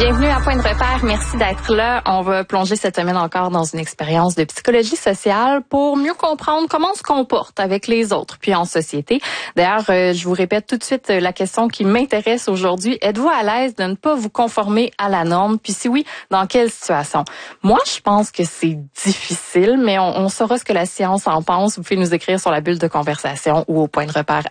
Bienvenue à Point de repère. Merci d'être là. On va plonger cette semaine encore dans une expérience de psychologie sociale pour mieux comprendre comment on se comporte avec les autres puis en société. D'ailleurs, je vous répète tout de suite la question qui m'intéresse aujourd'hui. Êtes-vous à l'aise de ne pas vous conformer à la norme? Puis si oui, dans quelle situation? Moi, je pense que c'est difficile, mais on saura ce que la science en pense. Vous pouvez nous écrire sur la bulle de conversation ou au point de repère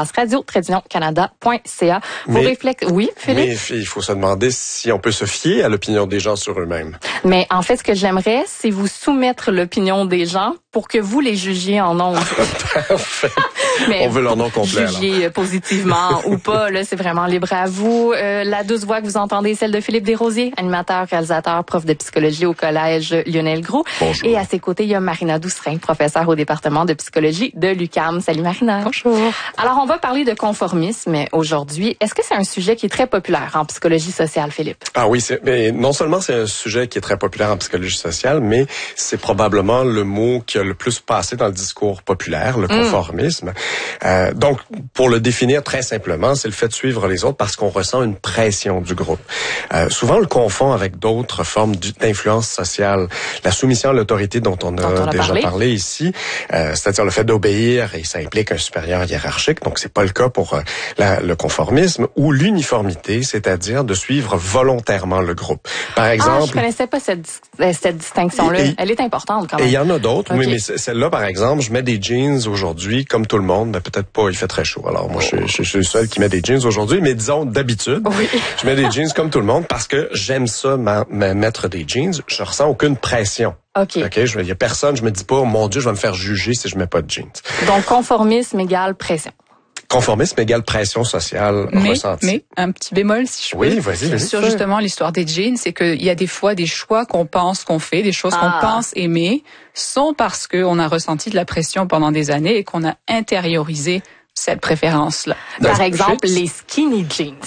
@radio-canada.ca. Vos réflexes. Oui, Philippe? Mais il faut se demander si on peut se fier à l'opinion des gens sur eux-mêmes. Mais en fait, ce que j'aimerais, c'est vous soumettre l'opinion des gens pour que vous les jugiez en ondes. Parfait. Mais on veut leur nom complet. Juger positivement ou pas, là, c'est vraiment libre à vous. La douce voix que vous entendez est celle de Philippe Desrosiers, animateur, réalisateur, prof de psychologie au collège Lionel Groulx. Bonjour. Et à ses côtés, il y a Marina Doucerin, professeure au département de psychologie de l'UQAM. Salut Marina. Bonjour. Alors, on va parler de conformisme aujourd'hui. Est-ce que c'est un sujet qui est très populaire en psychologie sociale, Philippe? Ah oui, mais non seulement c'est un sujet qui est très populaire en psychologie sociale, mais c'est probablement le mot qui a le plus passé dans le discours populaire, le conformisme. Donc, pour le définir très simplement, c'est le fait de suivre les autres parce qu'on ressent une pression du groupe. Souvent, on le confond avec d'autres formes d'influence sociale. La soumission à l'autorité dont on a déjà parlé ici, c'est-à-dire le fait d'obéir, et ça implique un supérieur hiérarchique, donc c'est pas le cas pour le conformisme, ou l'uniformité, c'est-à-dire de suivre volontairement le groupe. Par exemple... je connaissais pas cette distinction-là. Elle est importante quand même. Et il y en a d'autres, okay. Oui, mais celle-là, par exemple, je mets des jeans aujourd'hui, comme tout le monde, mais peut-être pas, il fait très chaud. Alors moi, je suis le seul qui met des jeans aujourd'hui, mais disons d'habitude, je mets des jeans comme tout le monde parce que j'aime ça, mettre des jeans. Je ressens aucune pression. OK. Il y a personne, je me dis pas, oh, mon Dieu, je vais me faire juger si je mets pas de jeans. Donc, conformisme égale pression. Conformisme égale pression sociale ressentie. Mais un petit bémol, si je peux. Oui, vas-y. Sur justement l'histoire des jeans, c'est qu'il y a des fois des choix qu'on pense qu'on fait, des choses qu'on pense aimer, sont parce qu'on a ressenti de la pression pendant des années et qu'on a intériorisé cette préférence-là. Par exemple, les skinny jeans.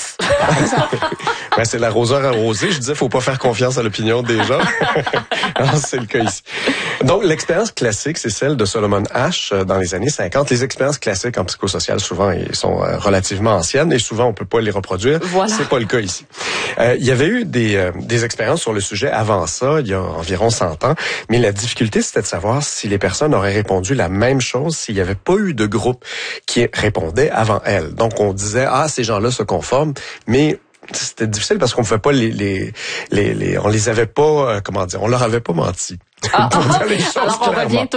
Ben, c'est l'arroseur arrosé. Je disais, faut pas faire confiance à l'opinion des gens. Non, c'est le cas ici. Donc, l'expérience classique, c'est celle de Solomon Asch dans les années 50. Les expériences classiques en psychosocial, souvent, elles sont relativement anciennes et souvent, on peut pas les reproduire. Voilà. C'est pas le cas ici. Il y avait eu des expériences sur le sujet avant ça, il y a environ 100 ans, mais la difficulté, c'était de savoir si les personnes auraient répondu la même chose s'il n'y avait pas eu de groupe qui répondait avant elles. Donc, on disait, ces gens-là se conforment, mais c'était difficile parce qu'on ne pouvait pas on les avait pas, on leur avait pas menti. Pour dire les choses alors, on revient